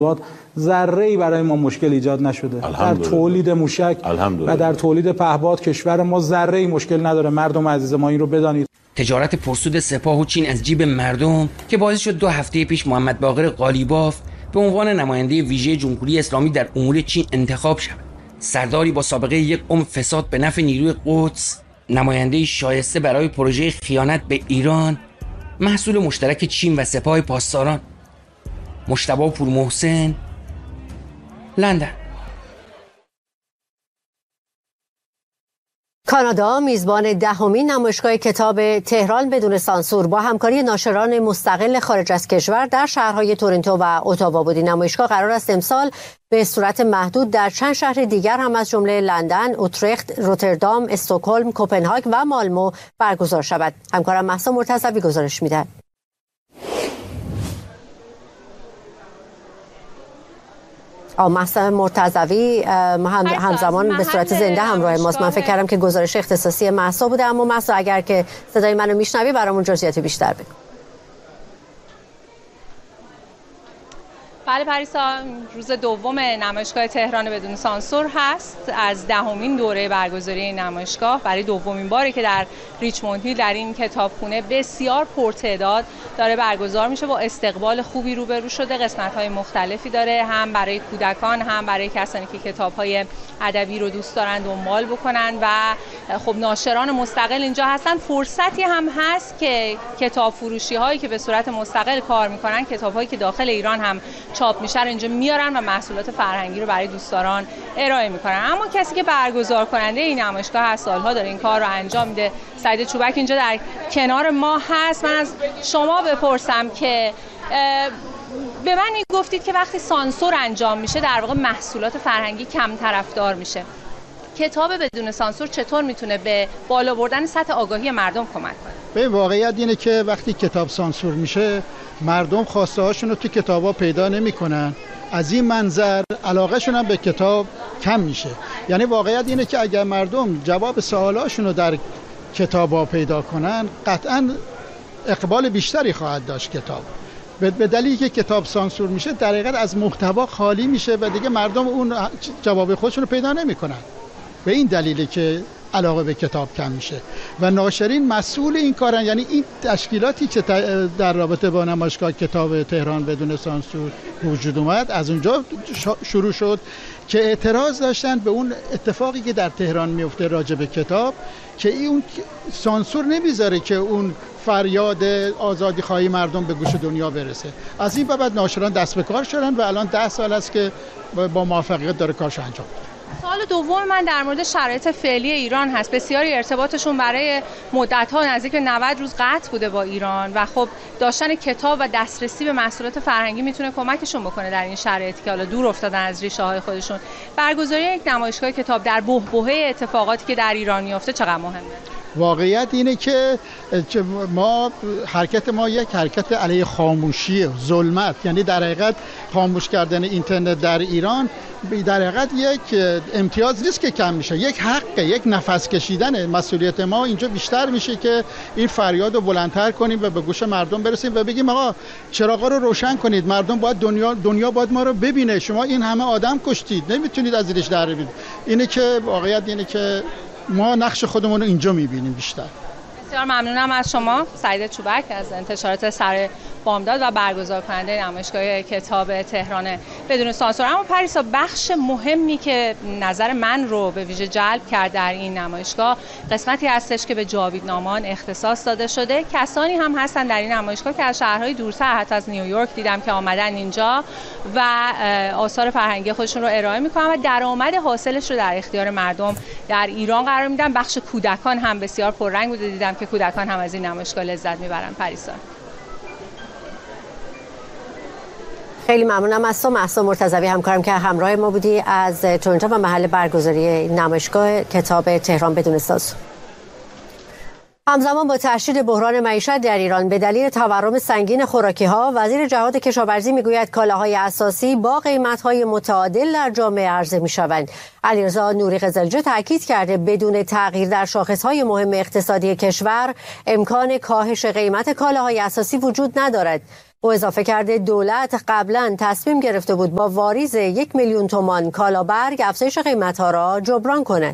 ذره‌ای برای ما مشکل ایجاد نشده. در تولید موشک و در تولید پهپاد کشور ما ذره‌ای مشکل نداره. مردم عزیز ما این رو بدانید. تجارت پرسود سپاه و چین از جیب مردم که باعث شد 2 هفته پیش محمد باقر قالیباف به عنوان نماینده ویژه جمهوری اسلامی در امور چین انتخاب شود. سرداری با سابقه 1 عمر فساد به نفع نیروی قدس، نماینده شایسته برای پروژه خیانت به ایران، محصول مشترک چین و سپاه پاسداران. مجتبی پورمحسن، لندن. کانادا میزبان 10مین نمایشگاه کتاب تهران بدون سانسور با همکاری ناشران مستقل خارج از کشور در شهرهای تورنتو و اتاوا بود. این نمایشگاه قرار است امسال به صورت محدود در چند شهر دیگر هم از جمله لندن، اوترخت، روتردام، استکهلم، کوپنهاگ و مالمو برگزار شود. همکارم مهسا مرتضوی گزارش می‌دهد. مهسا مرتضوی همزمان به صورت زنده همراه ماست. من فکر کردم که گزارش اختصاصی مهسا بوده، اما مهسا اگر که صدای منو میشنوی برامون جزئیات بیشتر بگو. بله پریسا، روز دوم نمایشگاه تهران بدون سانسور هست. از 10مین دوره برگزاری این نمایشگاه برای دومین باری که در ریچموند هیل در این کتابخونه بسیار پرتعداد داره برگزار میشه. با استقبال خوبی روبرو شده. قسمت‌های مختلفی داره، هم برای کودکان هم برای کسانی که کتاب‌های ادبی رو دوست دارن دنبال بکنن و خب ناشران مستقل اینجا هستن. فرصتی هم هست که کتاب فروشی‌هایی که به صورت مستقل کار میکنن، کتاب‌هایی که داخل ایران هم چاپ میشه اینجا میارن و محصولات فرهنگی رو برای دوستداران ارائه میکنن. اما کسی که برگزار کننده این نمایشگاه هست، سالها داره این کار رو انجام میده، سعید چوبک اینجا در کنار ما هست. من از شما بپرسم که به من گفتید که وقتی سانسور انجام میشه در واقع محصولات فرهنگی کم طرفدار میشه. کتاب بدون سانسور چطور میتونه به بالا بردن سطح آگاهی مردم کمک کنه؟ به واقعیت اینه که وقتی کتاب سانسور میشه مردم خواسته هاشون رو تو کتابا پیدا نمیکنن. از این منظر علاقهشون هم به کتاب کم میشه. یعنی واقعیت اینه که اگر مردم جواب سوالاشون رو در کتابا پیدا کنن قطعاً اقبال بیشتری خواهد داشت کتاب. به دلیلی که کتاب سانسور میشه در حقیقت از محتوا خالی میشه و دیگه مردم اون جواب خودشون رو پیدا نمیکنن. به این دلیله که علاقه به کتاب کم میشه و ناشرین مسئول این کارن. یعنی این تشکیلاتی که در رابطه با نمایشگاه کتاب تهران بدون سانسور وجود اومد از اونجا شروع شد که اعتراض داشتن به اون اتفاقی که در تهران میفته راجع به کتاب، که اون سانسور نمیذاره که اون فریاد آزادی خواهی مردم به گوش دنیا برسه. از این بابت ناشران دست به کار شدن و الان 10 سال است که با موفقیت داره کارش انجام میده. سوال دوم من در مورد شرایط فعلی ایران هست. بسیاری ارتباطشون برای مدت‌ها نزدیک به 90 روز قطع بوده با ایران و خب داشتن کتاب و دسترسی به محصولات فرهنگی میتونه کمکشون بکنه در این شرایطی که حالا دور افتادن از ریشه‌های خودشون. برگزاری یک نمایشگاه کتاب در بحبوحه اتفاقاتی که در ایران میفته چقدر مهمه؟ واقعیت اینه که حرکت ما یک حرکت علیه خاموشی، ظلمت، یعنی در حقیقت خاموش کردن اینترنت در ایران در حقیقت یک امتیاز نیست که کم میشه، یک حقه، یک نفس کشیدن. مسئولیت ما اینجا بیشتر میشه که این فریاد رو بلندتر کنیم و به گوش مردم برسیم و بگیم آقا چراغا رو روشن کنید، مردم باید دنیا باید ما رو ببینه، شما این همه آدم کشتید نمیتونید از زیرش در بیایید. اینه که واقعیت اینه که ما نقش خودمون رو اینجا میبینیم بیشتر. بسیار ممنونم از شما سعید چوبک از انتشارات سر بامداد و برگزار کننده نمایشگاه کتاب تهران بدون سانسور. اما پریسا، بخش مهمی که نظر من رو به ویژه جلب کرد در این نمایشگاه قسمتی هستش که به جاویدنامان اختصاص داده شده. کسانی هم هستن در این نمایشگاه که از شهرهای دورتر، حتی از نیویورک دیدم که آمدن اینجا و آثار فرهنگی خودشون رو ارائه میکنن و درآمد حاصلش رو در اختیار مردم در ایران قرار میدن. بخش کودکان هم بسیار پررنگ بوده، دیدم که کودکان هم از این نمایشگاه لذت میبرن. پریسا، خیلی ممنونم از تو مهسا مرتضوی، همکارم که همراه ما بودی از تورنتو و محل برگزاری نمایشگاه کتاب تهران بدون سانسور. همزمان با تشدید بحران معیشت در ایران به دلیل تورم سنگین خوراکی‌ها، وزیر جهاد کشاورزی میگوید کالاهای اساسی با قیمت‌های متعادل در جامعه عرضه می‌شوند. علیرضا نوری قزلجه تاکید کرده بدون تغییر در شاخص‌های مهم اقتصادی کشور امکان کاهش قیمت کالاهای اساسی وجود ندارد. او اضافه کرده دولت قبلا تصمیم گرفته بود با واریز 1 میلیون تومان کالابرگ افزایش قیمت‌ها را جبران کند.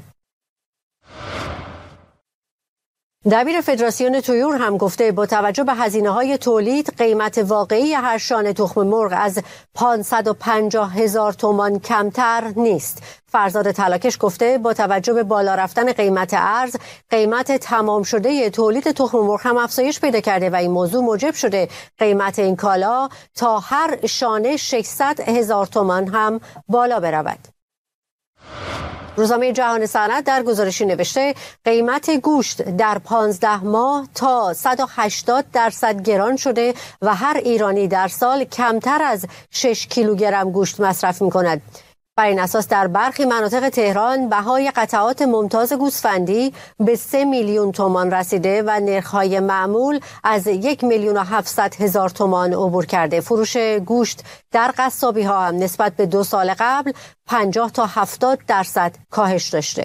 دبیر فدراسیون طیور هم گفته با توجه به هزینه‌های تولید قیمت واقعی هر شانه تخم مرغ از 550,000 تومان کمتر نیست. فرزاد طلاکش گفته با توجه به بالا رفتن قیمت ارز، قیمت تمام شده تولید تخم مرغ هم افزایش پیدا کرده و این موضوع موجب شده قیمت این کالا تا هر شانه 600,000 تومان هم بالا برود. روزنامه جهان صنعت در گزارشی نوشته قیمت گوشت در 15 ماه تا 180% گران شده و هر ایرانی در سال کمتر از 6 کیلوگرم گوشت مصرف می‌کند. بر این اساس در برخی مناطق تهران بهای قطعات ممتاز گوسفندی به 3 میلیون تومان رسیده و نرخ‌های معمول از 1,700,000 تومان عبور کرده. فروش گوشت در قصابی‌ها هم نسبت به 2 سال قبل 50 تا 70% کاهش داشته.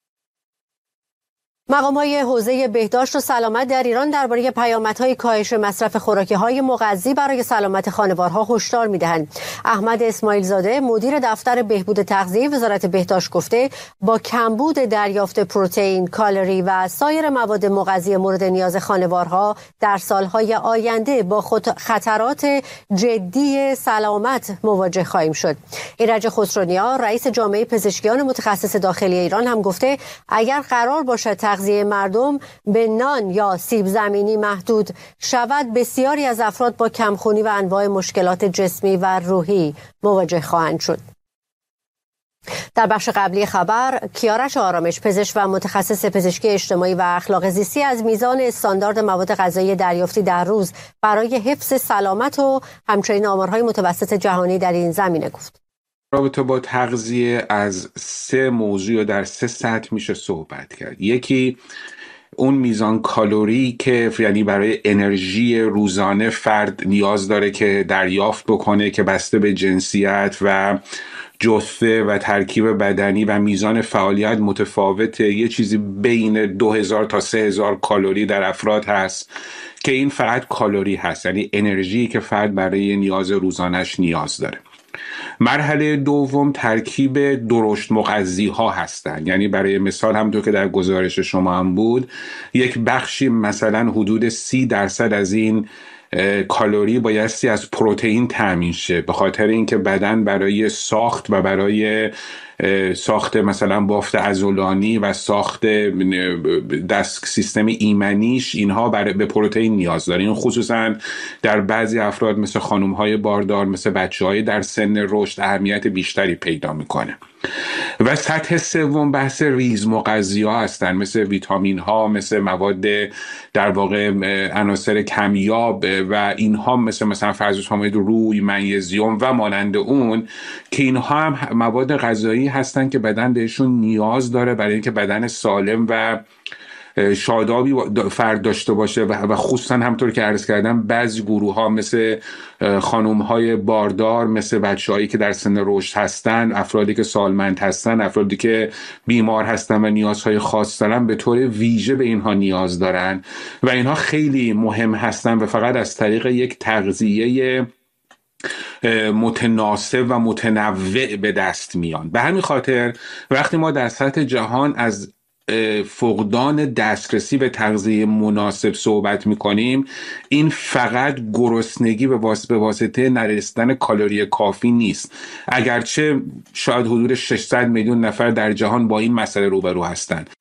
مقام‌های حوزه بهداشت و سلامت در ایران درباره پیامدهای کاهش مصرف خوراکی‌های مغذی برای سلامت خانوارها هشدار می‌دهند. احمد اسماعیل زاده مدیر دفتر بهبود تغذیه وزارت بهداشت گفته با کمبود دریافت پروتئین، کالری و سایر مواد مغذی مورد نیاز خانوارها در سالهای آینده با خطرات جدی سلامت مواجه خواهیم شد. ایرج خسرونیا رئیس جامعه پزشکیان متخصص داخلی ایران هم گفته اگر قرار باشد تغذیه مردم به نان یا سیب زمینی محدود شود، بسیاری از افراد با کمخونی و انواع مشکلات جسمی و روحی مواجه خواهند شد. در بخش قبلی خبر، کیارش آرامش پزشک و متخصص پزشکی اجتماعی و اخلاق زیستی از میزان استاندارد مواد غذایی دریافتی در روز برای حفظ سلامت و همچنین آمارهای متوسط جهانی در این زمینه گفت. رابطه با تغذیه از 3 موضوع در 3 سطح میشه صحبت کرد. یکی اون میزان کالری که یعنی برای انرژی روزانه فرد نیاز داره که دریافت بکنه که بسته به جنسیت و جثه و ترکیب بدنی و میزان فعالیت متفاوته. یه چیزی بین 2000 تا 3000 کالری در افراد هست که این فقط کالری هست، یعنی انرژی که فرد برای نیاز روزانش نیاز داره. مرحله دوم ترکیب درشت مغذی ها هستند، یعنی برای مثال همونطور که در گزارش شما هم بود یک بخشی مثلا حدود 30% از این کالری بایستی از پروتئین تامین شه، به خاطر اینکه بدن برای ساخت و برای ساخت مثلا بافت عضلانی و ساخت دست سیستم ایمنیش اینها به پروتئین نیاز داره. این خصوصا در بعضی افراد مثل خانم‌های باردار، مثل بچه‌های در سن رشد اهمیت بیشتری پیدا میکنه. و سطح سوم بحث ریز مغذی‌ها هستن، مثل ویتامین ها، مثل مواد در واقع عناصر کمیاب و اینها مثلا فرض کنید روی، منیزیم و مانند اون، که اینها هم مواد غذایی هستن که بدن بهشون نیاز داره برای اینکه بدن سالم و شادابی فرد داشته باشه و خصوصا همطور که عرض کردم بعضی گروه ها مثل خانم های باردار، مثل بچه هایی که در سن رشد هستن، افرادی که سالمند هستن، افرادی که بیمار هستن و نیازهای خاص دارن، به طور ویژه به اینها نیاز دارن و اینها خیلی مهم هستن و فقط از طریق یک تغذیه متناسب و متنوع به دست میان. به همین خاطر وقتی ما در سطح جهان از فقدان دسترسی به تغذیه مناسب صحبت میکنیم، این فقط گرسنگی به واسطه نرسیدن کالری کافی نیست، اگرچه شاید حدود 600 میلیون نفر در جهان با این مسئله روبرو هستند،